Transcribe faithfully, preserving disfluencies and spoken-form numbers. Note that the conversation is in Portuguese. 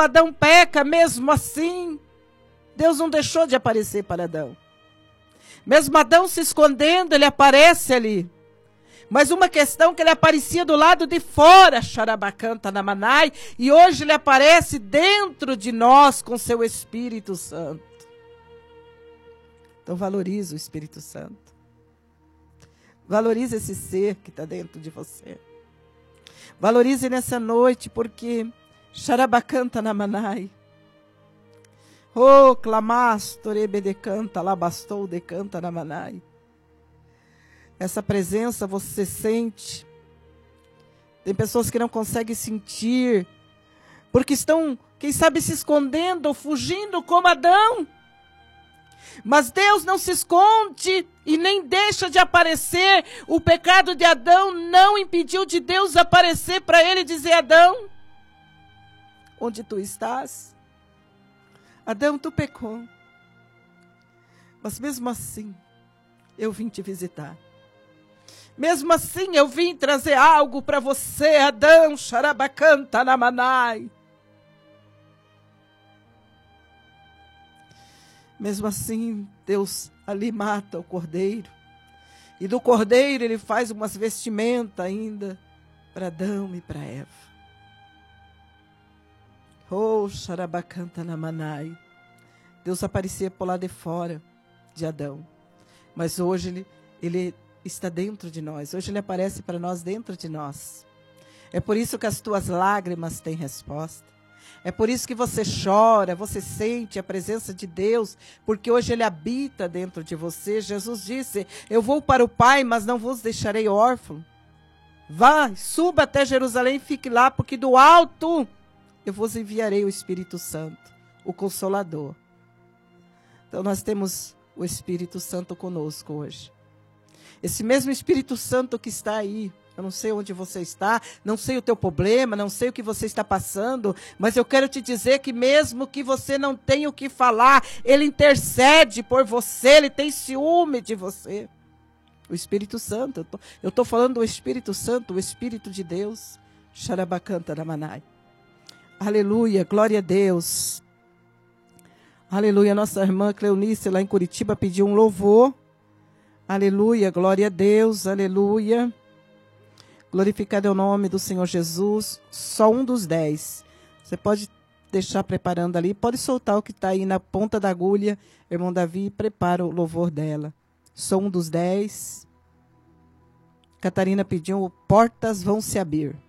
Adão peca, mesmo assim, Deus não deixou de aparecer para Adão. Mesmo Adão se escondendo, ele aparece ali. Mas uma questão que ele aparecia do lado de fora, Xarabacanta Namanai, e hoje ele aparece dentro de nós com seu Espírito Santo. Então valorize o Espírito Santo. Valorize esse ser que está dentro de você. Valorize nessa noite, porque Xarabacanta Namanai. Oh, clamastor ebedecanta, labastou decanta namanai. Essa presença você sente. Tem pessoas que não conseguem sentir, porque estão, quem sabe, se escondendo ou fugindo como Adão. Mas Deus não se esconde e nem deixa de aparecer. O pecado de Adão não impediu de Deus aparecer para ele e dizer: Adão, onde tu estás? Adão, tu pecou. Mas mesmo assim, eu vim te visitar. Mesmo assim, eu vim trazer algo para você, Adão, Xarabacanta Namanai. Mesmo assim, Deus ali mata o cordeiro. E do cordeiro ele faz umas vestimentas ainda para Adão e para Eva. Oh, Xarabacanta Namanai. Deus aparecia por lá de fora de Adão. Mas hoje ele, ele está dentro de nós. Hoje ele aparece para nós dentro de nós. É por isso que as tuas lágrimas têm resposta. É por isso que você chora, você sente a presença de Deus, porque hoje ele habita dentro de você. Jesus disse: eu vou para o Pai, mas não vos deixarei órfão. Vá, suba até Jerusalém e fique lá, porque do alto eu vos enviarei o Espírito Santo, o Consolador. Então nós temos o Espírito Santo conosco hoje. Esse mesmo Espírito Santo que está aí. Eu não sei onde você está, não sei o teu problema, não sei o que você está passando, mas eu quero te dizer que mesmo que você não tenha o que falar, ele intercede por você, ele tem ciúme de você. O Espírito Santo, eu tô, eu tô falando do Espírito Santo, o Espírito de Deus. Xarabacanta Namanai. Aleluia, glória a Deus. Aleluia, nossa irmã Cleonice lá em Curitiba pediu um louvor. Aleluia, glória a Deus, aleluia. Glorificado é o nome do Senhor Jesus. Só um dos dez. Você pode deixar preparando ali, pode soltar o que está aí na ponta da agulha. Irmão Davi, prepara o louvor dela. Só um dos dez. Catarina pediu: portas vão se abrir.